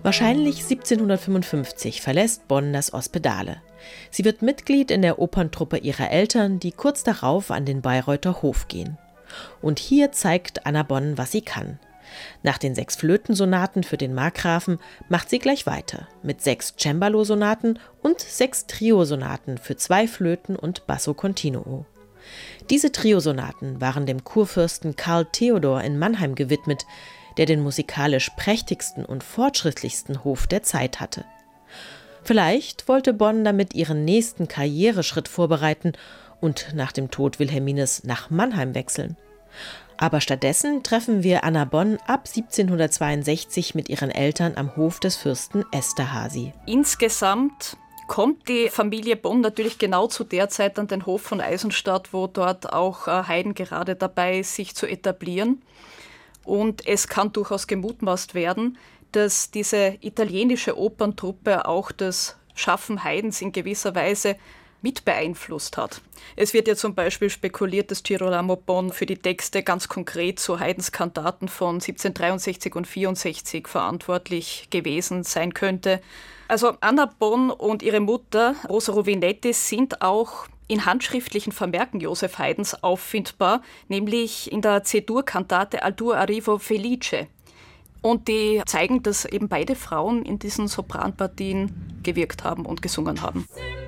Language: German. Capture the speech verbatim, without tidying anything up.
Wahrscheinlich siebzehnhundertfünfundfünfzig verlässt Bonn das Ospedale. Sie wird Mitglied in der Operntruppe ihrer Eltern, die kurz darauf an den Bayreuther Hof gehen. Und hier zeigt Anna Bonn, was sie kann. Nach den sechs Flötensonaten für den Markgrafen macht sie gleich weiter mit sechs Cembalo-Sonaten und sechs Triosonaten für zwei Flöten und Basso Continuo. Diese Triosonaten waren dem Kurfürsten Karl Theodor in Mannheim gewidmet, der den musikalisch prächtigsten und fortschrittlichsten Hof der Zeit hatte. Vielleicht wollte Bonn damit ihren nächsten Karriereschritt vorbereiten und nach dem Tod Wilhelmines nach Mannheim wechseln. Aber stattdessen treffen wir Anna Bonn ab siebzehnhundertzweiundsechzig mit ihren Eltern am Hof des Fürsten Esterházy. Insgesamt kommt die Familie Bonn natürlich genau zu der Zeit an den Hof von Eisenstadt, wo dort auch Haydn gerade dabei ist, sich zu etablieren. Und es kann durchaus gemutmaßt werden, dass diese italienische Operntruppe auch das Schaffen Haydns in gewisser Weise mit beeinflusst hat. Es wird ja zum Beispiel spekuliert, dass Girolamo Bonn für die Texte ganz konkret zu Haydns Kantaten von siebzehnhundertdreiundsechzig und vierundsechzig verantwortlich gewesen sein könnte. Also Anna Bonn und ihre Mutter Rosa Ruvinetti sind auch in handschriftlichen Vermerken Joseph Haydns auffindbar, nämlich in der C-Dur-Kantate Al tuo arrivo felice. Und die zeigen, dass eben beide Frauen in diesen Sopranpartien gewirkt haben und gesungen haben.